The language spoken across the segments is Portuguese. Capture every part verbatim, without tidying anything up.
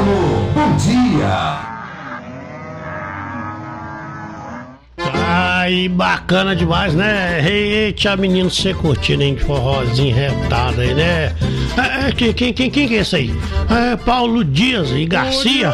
Alô, bom dia. Aí, bacana demais, né? Eita, menino, você curtindo, hein? De forrozinho retado aí, né? É, é, quem, quem, quem, quem que é esse aí? É Paulo Dias e Garcia.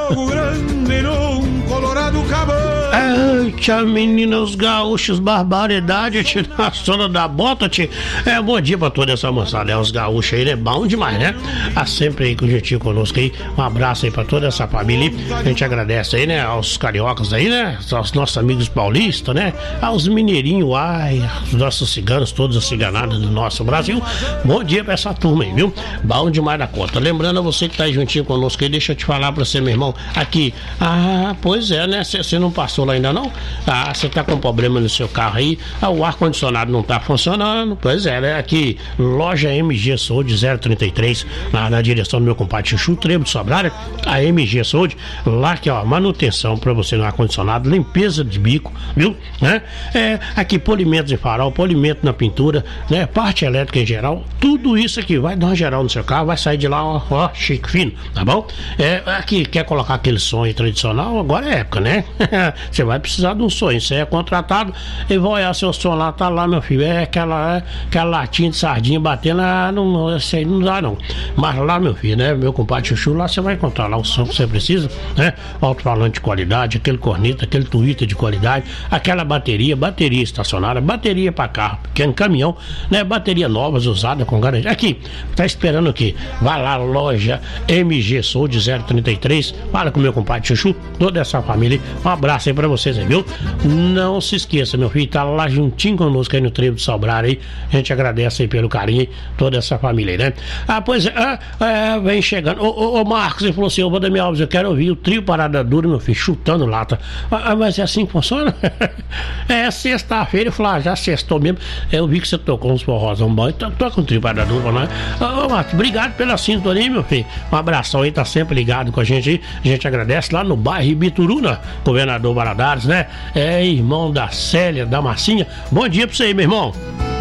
Eita, menina, os gaúchos, barbaridade, tira a sola da bota, tira. É, bom dia pra toda essa moçada, é, os gaúchos aí, né? Bom demais, né? Tá sempre aí com o jeitinho conosco aí. Um abraço aí pra toda essa família. A gente agradece aí, né? Aos cariocas aí, né? Aos nossos amigos paulistas, né? Aos mineirinhos, ai, os nossos ciganos, todos os ciganados do nosso Brasil. Bom dia pra essa turma aí, viu? Bom demais da conta. Lembrando a você que tá aí juntinho conosco aí, deixa eu te falar pra você, meu irmão, aqui. Ah, pois é, né? Você não passou lá ainda não? Ah, você tá com problema no seu carro aí, ah, o ar-condicionado não tá funcionando. Pois é, né? Aqui, loja M G Saúde zero trinta e três, na, na direção do meu compadre Chuchu, Trevo de Sobral, a M G Saúde, lá que ó, manutenção pra você no ar-condicionado, limpeza de bico, viu? Né? É, aqui polimento de farol, polimento na pintura, né? Parte elétrica em geral, tudo isso aqui vai dar uma geral no seu carro, vai sair de lá, ó, ó chique fino, tá bom? É, aqui, quer colocar aquele sonho tradicional, agora é época, né? Você vai precisar de um sonho, você é contratado e vai olhar seu som lá, tá lá, meu filho, é aquela, é, aquela latinha de sardinha batendo, ah, não, isso aí não dá não, mas lá, meu filho, né, meu compadre Chuchu, lá você vai encontrar lá o som que você precisa, né, alto-falante de qualidade, aquele corneta, aquele Twitter de qualidade, aquela bateria, bateria estacionária, bateria para carro, pequeno caminhão, né, bateria novas, usada com garantia, aqui, tá esperando o quê? Vai lá, loja M G Saúde zero trinta e três, fala com meu compadre Chuchu, toda essa família, um abraço aí pra vocês aí, viu? Não se esqueça, meu filho, tá lá juntinho conosco aí no Trevo de Sobrar aí, a gente agradece aí pelo carinho, toda essa família aí, né? Ah, pois é, ah, é vem chegando, ô, ô, ô Marcos, ele falou assim, ô Valdemir Alves, eu quero ouvir o trio Parada Dura, meu filho, chutando lata. Ah, mas é assim que funciona? É sexta-feira, eu falei, ah, já sextou mesmo, eu vi que você tocou uns forrozão bom, então toca um trio Parada Dura, né? Ô, ô Marcos, obrigado pela sintonia, meu filho, um abração aí, tá sempre ligado com a gente aí, a gente agradece lá no bairro Ibituruna, Governador Valadares, né? É irmão da Célia, da Massinha. Bom dia pra você aí, meu irmão.